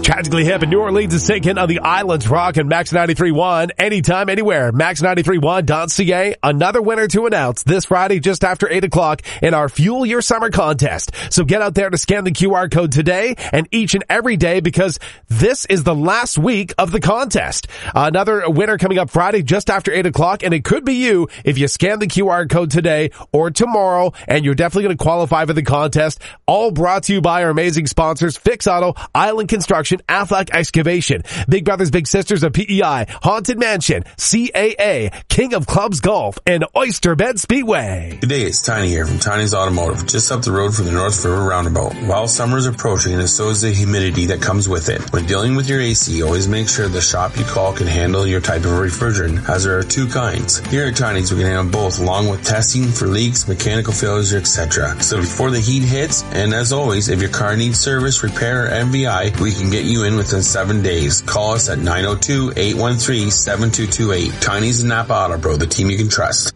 Tragically Hip in New Orleans is taking on the Islands Rock and Max 93.1 anytime, anywhere. Max931.ca. Another winner to announce this Friday just after 8 o'clock in our Fuel Your Summer contest. So get out there to scan the QR code today and each and every day because this is the last week of the contest. Another winner coming up Friday just after 8 o'clock, and it could be you if you scan the QR code today or tomorrow, and you're definitely going to qualify for the contest. All brought to you by our amazing sponsors, Fix Auto, Island Construction, Aflac Excavation, Big Brothers Big Sisters of PEI, Haunted Mansion, CAA, King of Clubs Golf, and Oyster Bed Speedway. Good day, it's Tiny here from Tiny's Automotive, just up the road from the North River Roundabout. While summer is approaching, and so is the humidity that comes with it. When dealing with your AC, always make sure the shop you call can handle your type of refrigerant, as there are two kinds. Here at Tiny's, we can handle both, along with testing for leaks, mechanical failures, etc. So before the heat hits, and as always, if your car needs service, repair, or MVI, we can get you in within 7 days. Call us at 902-813-7228. Tiny's and Napa Auto Pro, the team you can trust.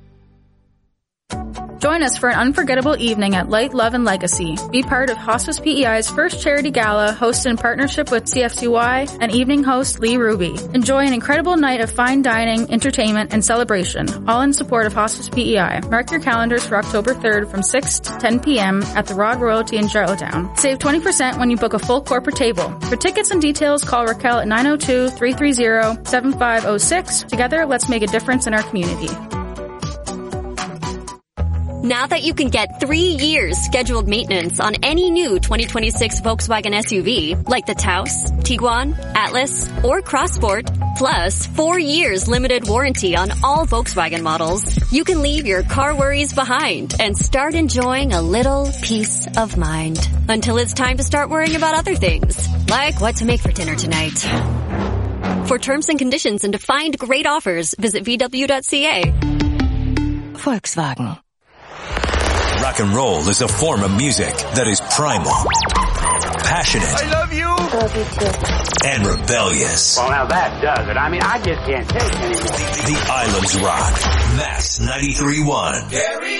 Join us for an unforgettable evening at Light, Love, and Legacy. Be part of Hospice PEI's first charity gala, hosted in partnership with CFCY and evening host Lee Ruby. Enjoy an incredible night of fine dining, entertainment, and celebration, all in support of Hospice PEI. Mark your calendars for October 3rd from 6 to 10 p.m. at the Rod Royalty in Charlottetown. Save 20% when you book a full corporate table. For tickets and details, call Raquel at 902-330-7506. Together, let's make a difference in our community. Now that you can get 3 years scheduled maintenance on any new 2026 Volkswagen SUV, like the Taos, Tiguan, Atlas, or Crossport, plus 4 years limited warranty on all Volkswagen models, you can leave your car worries behind and start enjoying a little peace of mind. Until it's time to start worrying about other things, like what to make for dinner tonight. For terms and conditions and to find great offers, visit VW.ca. Volkswagen. Rock and roll is a form of music that is primal, passionate. I love you. Love you too. And rebellious. Well, now that does it. I mean, I just can't take anymore. The Islands Rock. Max 93.1.